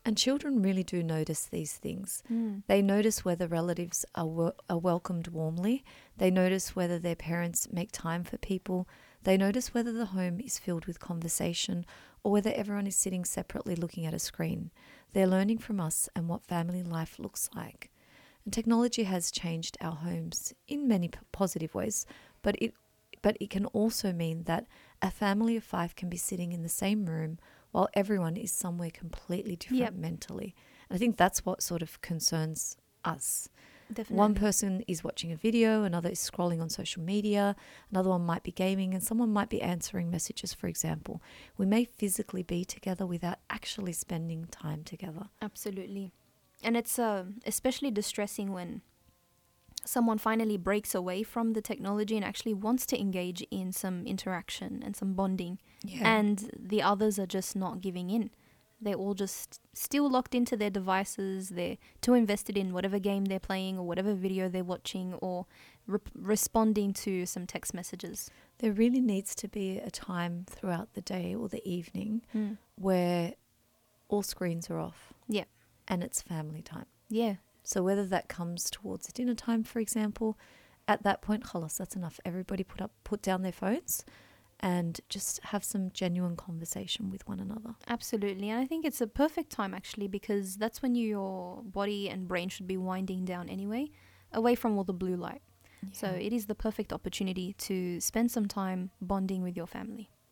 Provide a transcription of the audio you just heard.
And children really do notice these things. They notice whether relatives are welcomed warmly. They notice whether their parents make time for people. They notice whether the home is filled with conversation or whether everyone is sitting separately looking at a screen. They're learning from us and what family life looks like. And technology has changed our homes in many positive ways, but it can also mean that a family of 5 can be sitting in the same room while everyone is somewhere completely different mentally. And I think that's what sort of concerns us. Definitely. One person is watching a video, another is scrolling on social media, another one might be gaming, and someone might be answering messages, for example. We may physically be together without actually spending time together. Absolutely. And it's especially distressing when someone finally breaks away from the technology and actually wants to engage in some interaction and some bonding. Yeah. And the others are just not giving in. They're all just still locked into their devices. They're too invested in whatever game they're playing or whatever video they're watching or responding to some text messages. There really needs to be a time throughout the day or the evening where all screens are off. Yeah. And it's family time. Yeah. So whether that comes towards dinner time, for example, at that point, khalas, that's enough. Everybody put down their phones and just have some genuine conversation with one another. Absolutely. And I think it's a perfect time actually, because that's when your body and brain should be winding down anyway, away from all the blue light. Yeah. So it is the perfect opportunity to spend some time bonding with your family.